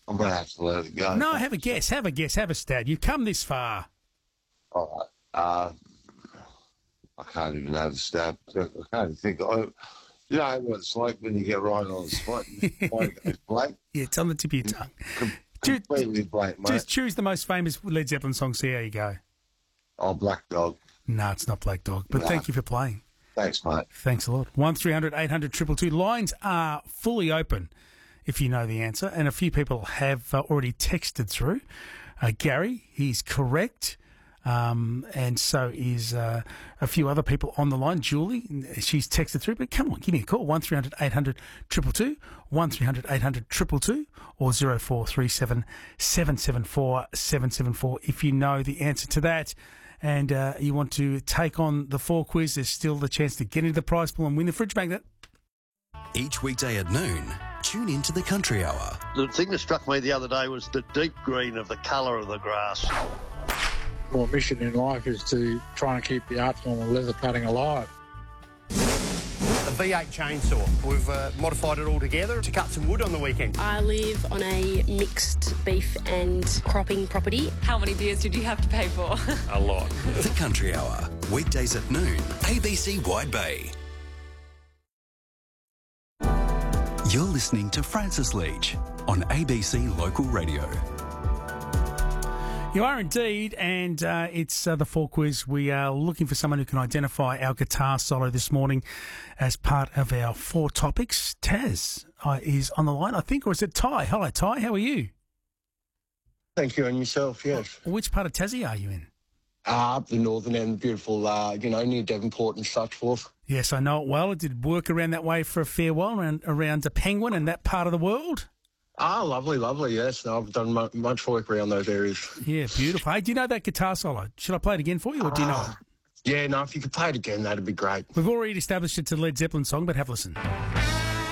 I'm going to have to let it go. No, have a guess. Have a guess. Have a stat. You've come this far. All right. I can't even know the stat. I can't even think. You know what it's like when you get right on the spot. It goes blank. Yeah, it's on the tip of your tongue. Completely blank, mate. Just choose the most famous Led Zeppelin song. See how you go. Oh, Black Dog. No, it's not Black Dog. But thank you for playing. Thanks, mate. Thanks a lot. 1300 800 222. Lines are fully open if you know the answer. And a few people have already texted through. Gary, he's correct. And so is a few other people on the line. Julie, she's texted through, but come on, give me a call. 1300 800 222, 1300 800 222, or 0437 774 774 if you know the answer to that. And you want to take on the 4 quiz, there's still the chance to get into the prize pool and win the fridge magnet. Each weekday at noon, tune into the Country Hour. The thing that struck me the other day was the deep green of the colour of the grass. My mission in life is to try and keep the art form of leather cutting alive. A V8 chainsaw. We've modified it all together to cut some wood on the weekend. I live on a mixed beef and cropping property. How many beers did you have to pay for? A lot. The Country Hour, weekdays at noon, ABC Wide Bay. You're listening to Francis Leach on ABC Local Radio. You are indeed, and it's the 4 quiz. We are looking for someone who can identify our guitar solo this morning as part of our 4 topics. Taz is on the line, I think, or is it Ty? Hello, Ty. How are you? Thank you, and yourself, yes. Which part of Tassie are you in? Up the northern end, beautiful, near Devonport and such forth. Yes, I know it well. I did work around that way for a fair while, around the Penguin and that part of the world. Ah, lovely, yes. No, I've done much work around those areas. Yeah, beautiful. Hey, do you know that guitar solo? Should I play it again for you, or do you know it? Yeah, no, if you could play it again, that'd be great. We've already established it's a Led Zeppelin song, but have a listen.